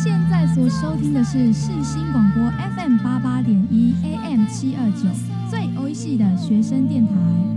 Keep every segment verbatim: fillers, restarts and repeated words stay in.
现在所收听的是世新广播 F M 八八点一 A M 七二九，最欧系的学生电台。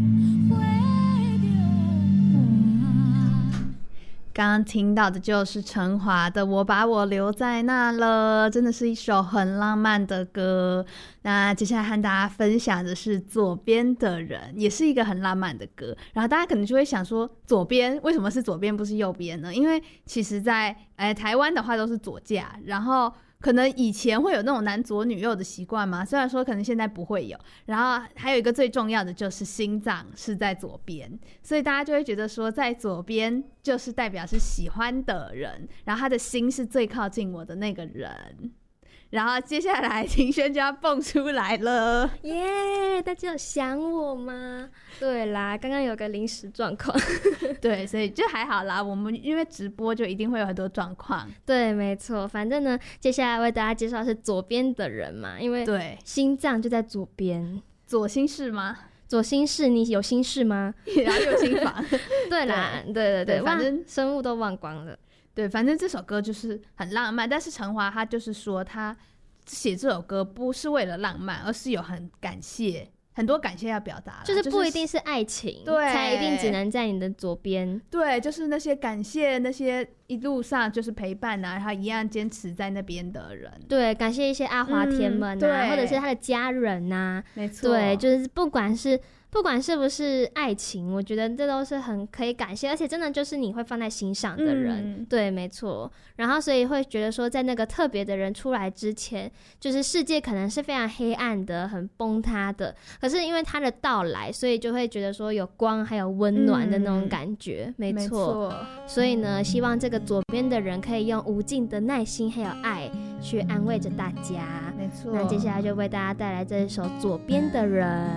刚刚听到的就是陈华的《我把我留在那了》，真的是一首很浪漫的歌。那接下来和大家分享的是《左边的人》，也是一个很浪漫的歌。然后大家可能就会想说，左边为什么是左边不是右边呢？因为其实在呃台湾的话都是左驾，然后可能以前会有那种男左女右的习惯嘛，虽然说可能现在不会有。然后还有一个最重要的就是心脏是在左边，所以大家就会觉得说在左边就是代表是喜欢的人，然后他的心是最靠近我的那个人。然后接下来庭轩就要蹦出来了， 耶、yeah, 大家有想我吗？对啦，刚刚有个临时状况对，所以就还好啦，我们因为直播就一定会有很多状况。 对，没错，反正呢接下来为大家介绍是左边的人嘛，因为对心脏就在左边。 左心室吗？ 左心室，你有心事吗？ 然后右心房对啦，对对 对, 对， 反正生物都忘光了。 对，反正这首歌就是很浪漫，但是陈华他就是说他写这首歌不是为了浪漫，而是有很感谢，很多感谢要表达， 就是不一定是爱情， 对， 才一定只能在你的左边。 对，就是那些感谢那些一路上就是陪伴啊，然后一样坚持在那边的人。 对，感谢一些阿华田们啊、嗯，或者是他的家人啊。 没错， 对，就是不管是。不管是不是爱情，我觉得这都是很可以感谢，而且真的就是你会放在心上的人、嗯、对，没错。然后所以会觉得说在那个特别的人出来之前，就是世界可能是非常黑暗的，很崩塌的，可是因为他的到来，所以就会觉得说有光还有温暖的那种感觉、嗯、没错。所以呢，希望这个左边的人可以用无尽的耐心还有爱去安慰着大家。 没错。 那接下来就为大家带来这一首左边的人。